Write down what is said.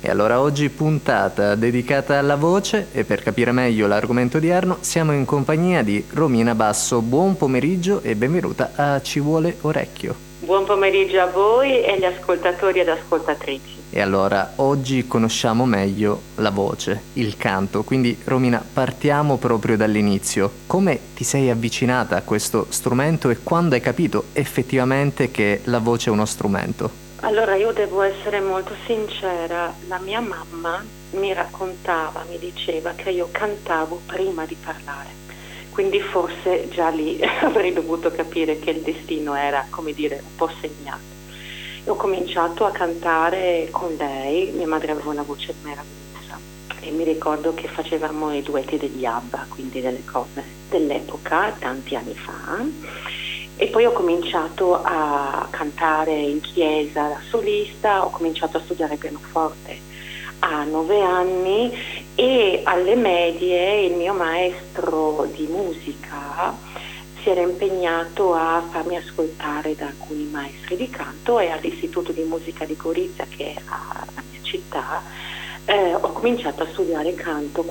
E allora oggi puntata dedicata alla voce e per capire meglio l'argomento odierno siamo in compagnia di Romina Basso. Buon pomeriggio e benvenuta a Ci vuole orecchio. Buon pomeriggio a voi e agli ascoltatori ed ascoltatrici. E allora oggi conosciamo meglio la voce, il canto, quindi Romina partiamo proprio dall'inizio. Come ti sei avvicinata a questo strumento e quando hai capito effettivamente che la voce è uno strumento? Allora io devo essere molto sincera, la mia mamma mi raccontava, mi diceva che io cantavo prima di parlare, quindi forse già lì avrei dovuto capire che il destino era, come dire, un po' segnato. Ho cominciato a cantare con lei, mia madre aveva una voce meravigliosa e mi ricordo che facevamo i duetti degli ABBA, quindi delle cose dell'epoca, tanti anni fa. E poi ho cominciato a cantare in chiesa da solista, ho cominciato a studiare pianoforte a 9 anni e alle medie il mio maestro di musica si era impegnato a farmi ascoltare da alcuni maestri di canto e all'Istituto di Musica di Gorizia, che è la mia città, ho cominciato a studiare canto